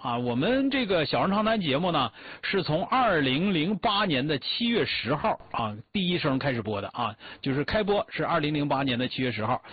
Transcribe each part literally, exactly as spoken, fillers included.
啊。我们这个小人长谈节目呢，是从二零零八年的七月十号啊第一声开始播的啊，就是开播是二零零八年的七月十号。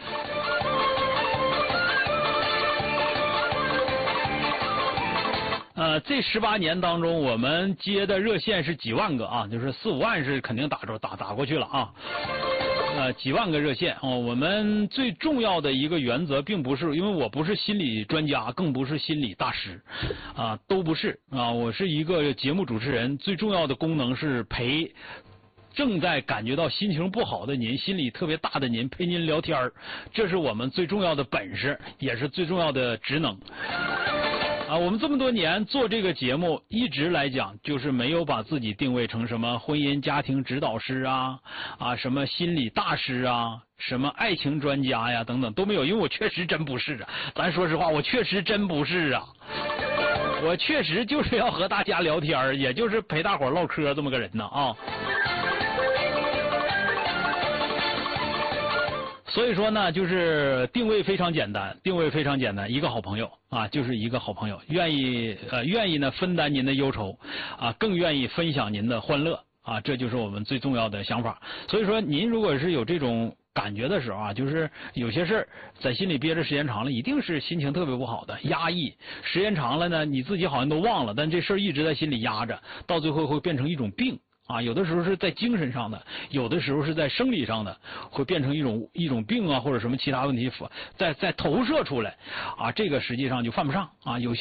呃，这十八年当中，我们接的热线是几万个啊，就是四五万是肯定打着打打过去了啊。呃，几万个热线哦。我们最重要的一个原则，并不是因为我不是心理专家，更不是心理大师，啊，都不是啊。我是一个节目主持人，最重要的功能是陪正在感觉到心情不好的您，心理特别大的您，陪您聊天儿，这是我们最重要的本事，也是最重要的职能。啊，我们这么多年做这个节目，一直来讲就是没有把自己定位成什么婚姻家庭指导师啊，啊什么心理大师啊，什么爱情专家呀等等都没有，因为我确实真不是啊。咱说实话，我确实真不是啊。我确实就是要和大家聊天，也就是陪大伙唠嗑这么个人呢啊。所以说呢，就是定位非常简单，定位非常简单，一个好朋友啊，就是一个好朋友，愿意呃愿意呢分担您的忧愁啊，更愿意分享您的欢乐啊，这就是我们最重要的想法。所以说，您如果是有这种感觉的时候啊，就是有些事儿在心里憋着时间长了，一定是心情特别不好的，压抑。时间长了呢，你自己好像都忘了，但这事儿一直在心里压着，到最后会变成一种病。啊，有的时候是在精神上的，有的时候是在生理上的，会变成一种一种病啊，或者什么其他问题，再再投射出来，啊，这个实际上就犯不上啊。有些